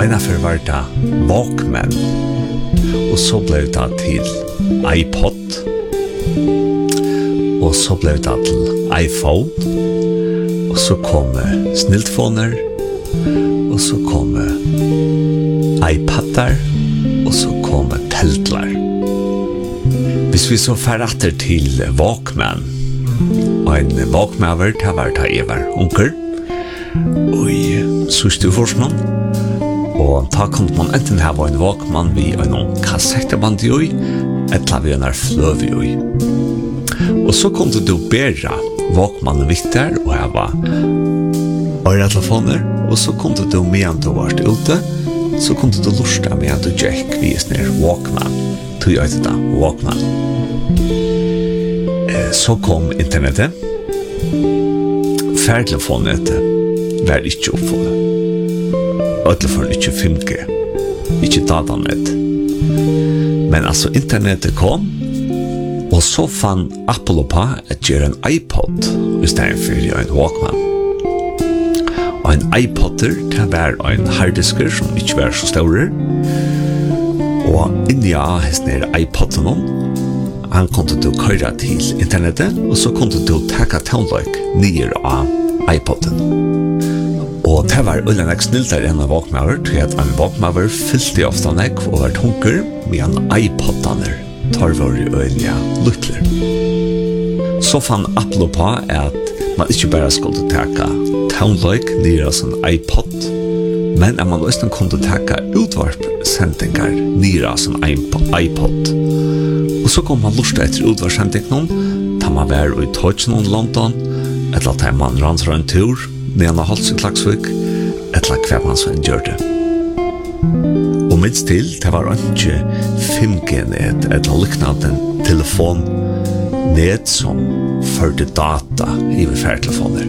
ena för var det Walkman. Och så blev det till iPod. Och så blev det till iPhone. Och så kom sniltfoner. Och så kom iPadar. Och så kom teltlar. Hvis vi så färrater till Walkman. Och en Walkman var det Evar Onker. Och i Sustufors-man. Og da kunne man enten ha en Walkman vi en kassetteband i, eller vi en fløv i. Og så kunne du bære Walkmanen vitter og ha øretelefoner, og så kunne du medan du var ute, så kunne du lusta medan du gikk vis ned Walkman. Du gjør det da, Walkman. Så kom internettet. Færtelefonet var ikke oppfunnet. Ötlefor ikke 5G, ikke datanet. Men altså internettet kom, og så fann Apple på at gjøre en iPod i stedet for en Walkman. Og en iPodder, det var en harddisker som ikke var så større. Og inni av hesten iPodden, han kunne du køyre til internettet, og så kunne du takke townlike nye av iPodden. Og det var ulike sniltere enn en Walkman, til at en Walkman fyllte ofte av nekk og var tunker, men iPodene tar var i øyelige luttler. Så fann Apple på at man ikke bare skulle takke townlike nere av sin iPod, men at man også kunne takke utvarpsendinger nere av sin iPod. Og så kom man lurt etter utvarpsendingen, da man var i Tøtjen i London, eller da man ranser en tur, när han hållt sin Klagsvik, eller hver man så en gjør det. Og minst til, det var ikke 5G-net, eller liknande telefonnet som førte data i færtelefoner.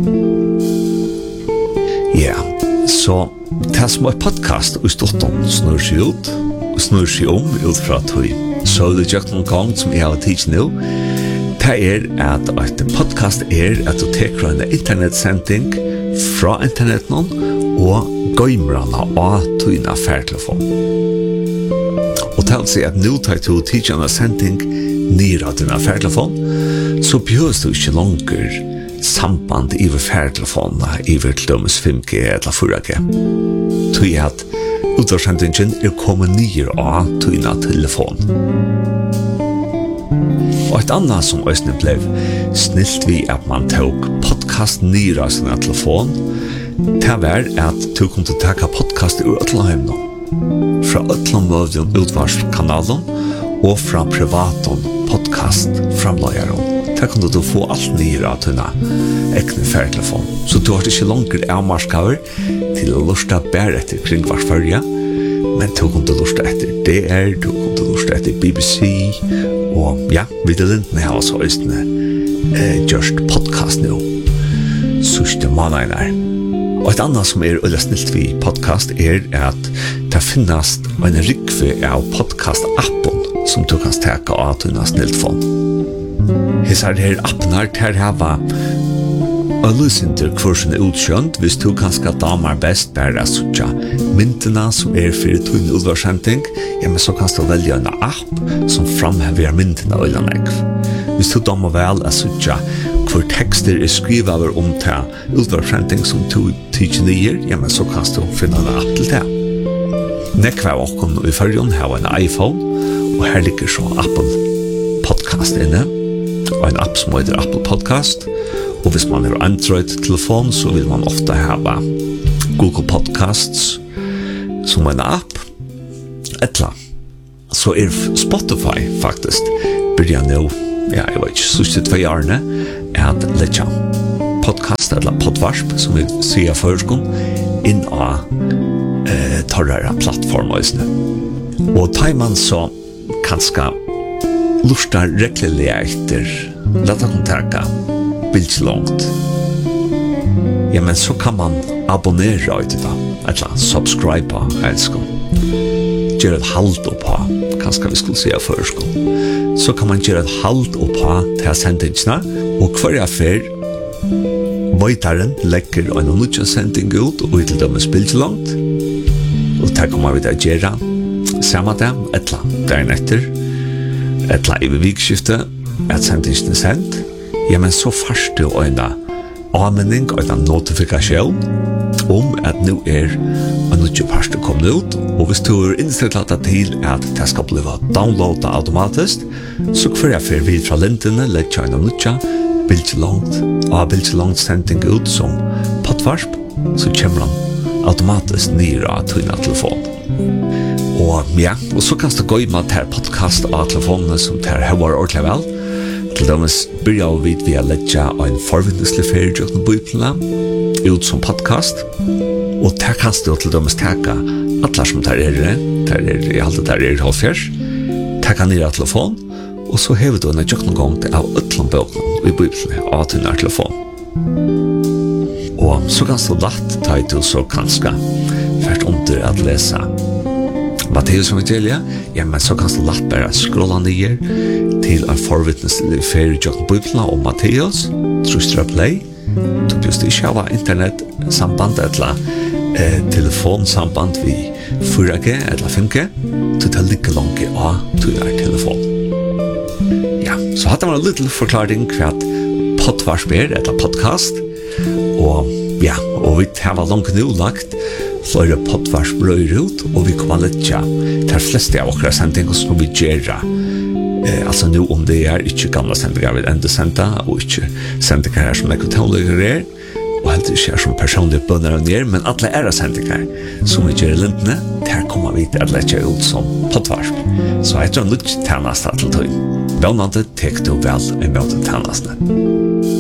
Ja, så det som er podcast i Stockholm snur seg ut, og snur seg ut fra tog. Så det gjør noen gang som jeg har tids nå, det at et podcast at du teker en internetsending fra internetten og gøymrene av tøyne færtelefon. Og til å si at nå tar du tidsjene sending nere av dine færtelefon, så behøves du ikke langer samband i færtelefonene i til dømes 5G eller 4G. Tøy at utvarsendingen kommet nere av tøyne telefon. Og et annet som også ble snilt vi at man tok podcast nere av sin telefon, det var at du kunne takke podcast ur Øtlandheim nå. Fra Øtlandmøvden utvarskanalen og fra privaten podcast framløyeren. Der kunne du få alt nere av dine ekne færtelefon. Så du har ikke langer avmarskaver til å lusta bare etter kringvarsfølge, men du kunne lusta etter DR, du kunne lusta etter BBC, og ja, vi til Lindene har også østene gjørst podcast nå. Sørste måneder. Og et annet som øyla snilt vi podcast at det finnes en rikve av podcast-appen som du kan steke av dine sniltfond. Hesar her appen her hava Allusinter kursen utkjønt hvis du kanskje damer best bare suttja myntene som for tøyne utvarsending, men så kan du velge en app som framhever myntene og illanegg. Hvis du damer vel suttja hvor tekster skrivet over til utvarsending som du tykker nye, men så kan du finne en app til det. Nekva av okken i førjen har en iPhone, og her ligger så Apple Podcast inne, og en app som heter Apple Podcast. Og hvis man har Android-telefon, så vil man ofte ha Google Podcasts som en app. Etla. Så Spotify faktisk begynner nå, jeg vet ikke, siste 2 årene, at letja podcast eller podvarsp, som vi sier førskon, inn av torrere plattformer. Og tar man så kanskje lusta rekkelig etter, leta kontakta bildslångt. Ja, men så kan man abonnera ut det, eller subscribe, elskar. Gjør et halt oppa, kanskje vi skulle si førskon. Så kan man gjøre et halt oppa til sendingsene, og hver affær Vøytaren legger en nødvendig sending ut, og til dem bildslångt. det kommer vi til å gjøre samme dag, dagen etter, i vikskiftet, at sendingen sendt. Ja, men så først du en anmelding og en notifikasjon at nå en nødvendig parst kommet ut, og hvis du innstilt til at det skal bli downloadet automatisk, så får jeg for vid fra lintene, lett jeg en bildelangt sending ut som poddvarsp, så kommer han automatisk nere av tøyne telefon. Og ja, og så kan du gå med til podcast av telefonene som tar høyere ordentlig vel. Til dømes begynner vi å legge en forvindeslig ferie til Bibelen ut som podcast. Og der kan du til dømes teke alle som tar i alt det halvfjers. Teke nere av telefon, og så har vi en noen gang til av utenbøkene i Bibelen av denne telefon. Og så kan du lagt ta i til så kanskje først under at lese Matteus evangeliet, ja, men så kan du lagt bare scrolla ned til en forvittneslig ferie i Bibelen om Matteus, trustra play. Du just ikke ha internetsamband eller telefonsamband vi 4G eller 5G, du tar like langt av til telefon. Ja, så hadde man en liten forklaring hva poddvarsp eller podcast, og ja, og vi har langt nå lagt flere poddvarsp røyre ut, og vi kommer litt til fleste av okra sendinger som vi gjør. Altså nå om det ikke gamle sendinger vi enda senda, og ikke sendinger her som ekotonligere og helt ikke som personlige bønner og nere, men alle sendinger som vi gjør i lintene, der kommer vi til å lette ut som poddvarsp. Så jeg tror litt tjeneste til tøyen. Vennende tek du vel i møte tjenestene.